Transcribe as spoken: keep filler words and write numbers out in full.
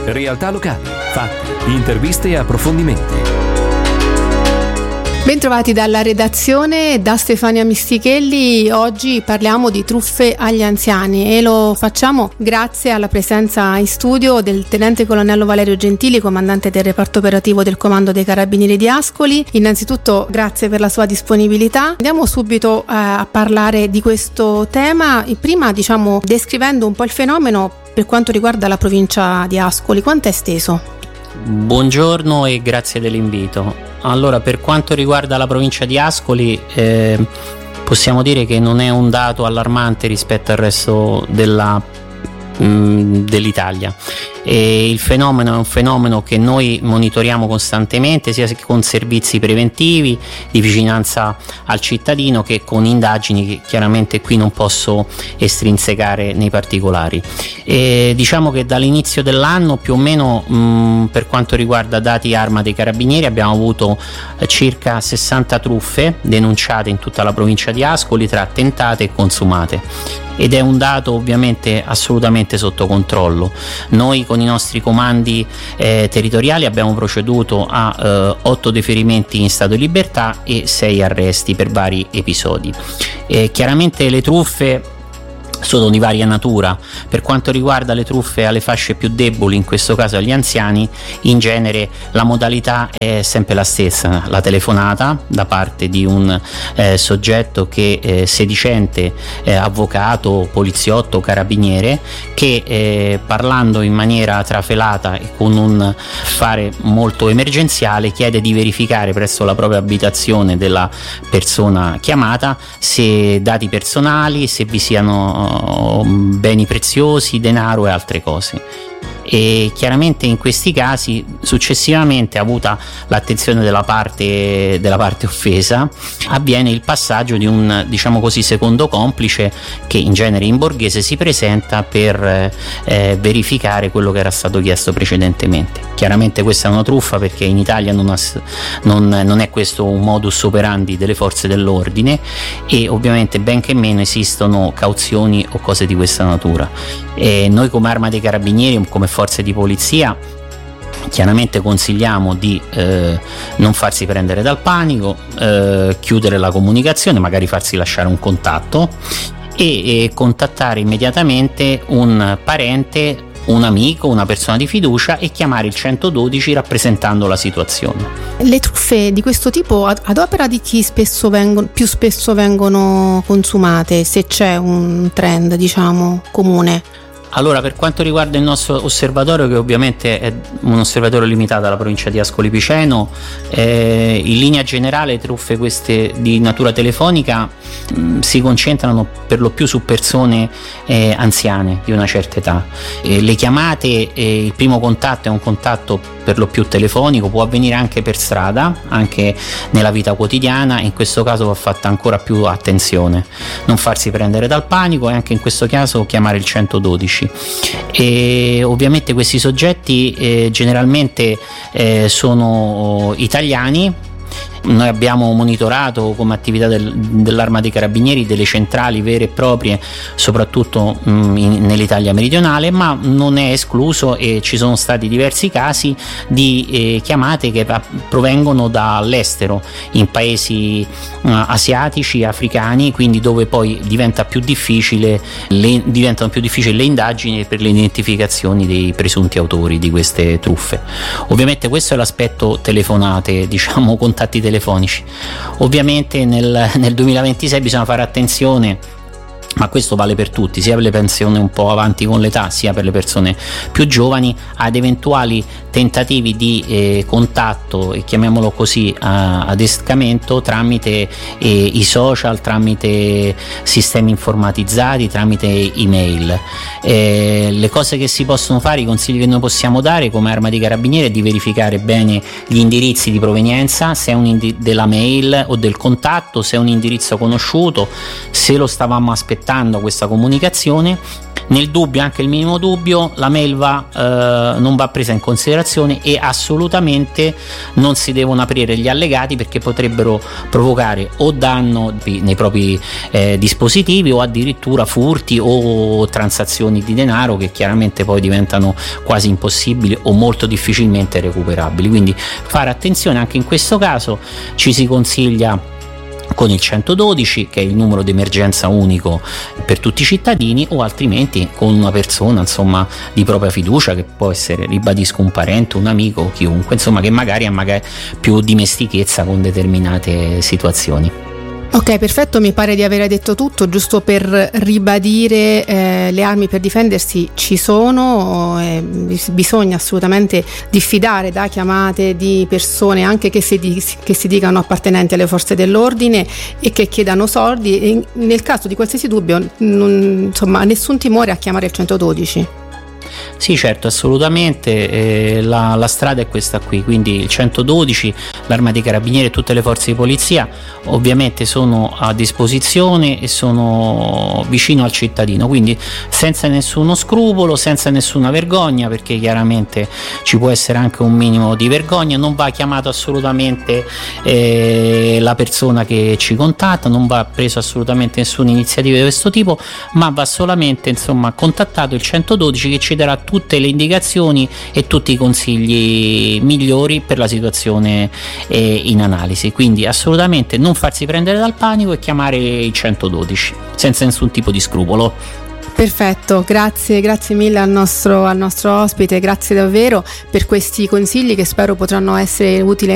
Realtà locali, fatti, interviste e approfondimenti. Bentrovati dalla redazione, da Stefania Mistichelli. Oggi parliamo di truffe agli anziani e lo facciamo grazie alla presenza in studio del tenente colonnello Valerio Gentili, comandante del reparto operativo del Comando dei Carabinieri di Ascoli. Innanzitutto grazie per la sua disponibilità. Andiamo subito eh, a parlare di questo tema, prima diciamo descrivendo un po' il fenomeno per quanto riguarda la provincia di Ascoli. Quanto è esteso? Buongiorno e grazie dell'invito. Allora, per quanto riguarda la provincia di Ascoli, eh, possiamo dire che non è un dato allarmante rispetto al resto della, mh, dell'Italia. E il fenomeno è un fenomeno che noi monitoriamo costantemente, sia con servizi preventivi di vicinanza al cittadino che con indagini che chiaramente qui non posso estrinsecare nei particolari. E diciamo che dall'inizio dell'anno più o meno mh, per quanto riguarda dati Arma dei Carabinieri abbiamo avuto eh, circa sessanta truffe denunciate in tutta la provincia di Ascoli tra tentate e consumate. Ed è un dato ovviamente assolutamente sotto controllo. Noi con i nostri comandi eh, territoriali abbiamo proceduto a eh, otto deferimenti in stato di libertà e sei arresti per vari episodi. Eh, chiaramente le truffe sono di varia natura. Per quanto riguarda le truffe alle fasce più deboli, in questo caso agli anziani, in genere la modalità è sempre la stessa: la telefonata da parte di un eh, soggetto che eh, sedicente, eh, avvocato, poliziotto, carabiniere, che eh, parlando in maniera trafelata e con un fare molto emergenziale chiede di verificare presso la propria abitazione della persona chiamata se dati personali, se vi siano beni preziosi, denaro e altre cose. E chiaramente in questi casi successivamente, avuta l'attenzione della parte della parte offesa, avviene il passaggio di un, diciamo così, secondo complice che in genere in borghese si presenta per eh, verificare quello che era stato chiesto precedentemente. Chiaramente questa è una truffa perché in Italia non, ha, non, non è questo un modus operandi delle forze dell'ordine e ovviamente benché meno esistono cauzioni o cose di questa natura. E noi come Arma dei Carabinieri, come forze di polizia, chiaramente consigliamo di eh, non farsi prendere dal panico, eh, chiudere la comunicazione, magari farsi lasciare un contatto e, e contattare immediatamente un parente, un amico, una persona di fiducia e chiamare il centododici rappresentando la situazione. Le truffe di questo tipo ad, ad opera di chi spesso vengono, più spesso vengono consumate, se c'è un trend diciamo comune? Allora, per quanto riguarda il nostro osservatorio, che ovviamente è un osservatorio limitato alla provincia di Ascoli Piceno, eh, in linea generale truffe queste di natura telefonica mh, si concentrano per lo più su persone eh, anziane di una certa età. Eh, le chiamate, eh, il primo contatto è un contatto per lo più telefonico, può avvenire anche per strada, anche nella vita quotidiana. In questo caso va fatta ancora più attenzione, non farsi prendere dal panico e anche in questo caso chiamare il centododici. E ovviamente questi soggetti eh, generalmente eh, sono italiani. Noi abbiamo monitorato come attività del, dell'Arma dei Carabinieri delle centrali vere e proprie, soprattutto mh, in, nell'Italia meridionale, ma non è escluso e ci sono stati diversi casi di eh, chiamate che provengono dall'estero, in paesi uh, asiatici, africani, quindi dove poi diventa più difficile le, diventano più difficili le indagini per le identificazioni dei presunti autori di queste truffe. Ovviamente questo è l'aspetto telefonate, diciamo contatti telefonici. Ovviamente nel, nel duemilaventisei bisogna fare attenzione, ma questo vale per tutti, sia per le persone un po' avanti con l'età sia per le persone più giovani, ad eventuali tentativi di eh, contatto, e chiamiamolo così, a, adescamento tramite eh, i social, tramite sistemi informatizzati, tramite email. Eh, le cose che si possono fare, i consigli che noi possiamo dare come Arma dei Carabinieri è di verificare bene gli indirizzi di provenienza, se è un indi- della mail o del contatto, se è un indirizzo conosciuto, se lo stavamo aspettando questa comunicazione. nel dubbio, anche il minimo dubbio, la mail va, eh, non va presa in considerazione e assolutamente non si devono aprire gli allegati, perché potrebbero provocare o danno nei propri eh, dispositivi o addirittura furti o transazioni di denaro che chiaramente poi diventano quasi impossibili o molto difficilmente recuperabili. Quindi fare attenzione anche in questo caso. Ci si consiglia con il centododici, che è il numero d'emergenza unico per tutti i cittadini, o altrimenti con una persona, insomma, di propria fiducia, che può essere, ribadisco, un parente, un amico o chiunque, insomma, che magari ha magari più dimestichezza con determinate situazioni. Ok, perfetto, mi pare di aver detto tutto. Giusto per ribadire, eh, le armi per difendersi ci sono, eh, bisogna assolutamente diffidare da chiamate di persone anche che si, di, che si dicano appartenenti alle forze dell'ordine e che chiedano soldi, e nel caso di qualsiasi dubbio, non, insomma, nessun timore a chiamare il centododici. Sì, certo, assolutamente, eh, la, la strada è questa qui, quindi il centododici, l'Arma dei Carabinieri e tutte le forze di polizia ovviamente sono a disposizione e sono vicino al cittadino, quindi senza nessuno scrupolo, senza nessuna vergogna, perché chiaramente ci può essere anche un minimo di vergogna. Non va chiamato assolutamente eh, la persona che ci contatta, non va preso assolutamente nessuna iniziativa di questo tipo, ma va solamente, insomma, contattato il centododici, che ci darà tutte le indicazioni e tutti i consigli migliori per la situazione eh, in analisi. Quindi assolutamente non farsi prendere dal panico e chiamare il centododici senza nessun tipo di scrupolo. Perfetto, grazie, grazie mille al nostro, al nostro ospite, grazie davvero per questi consigli che spero potranno essere utili